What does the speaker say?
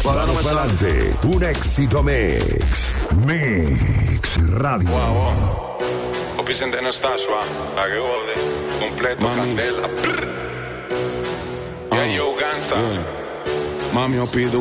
Vamos para adelante. Un éxito mix. Mix Radio. Wow. Opicente no está suave. La que jode. Completo, Mami. candela. Yeah, yo, gangsta. Mami, eu pido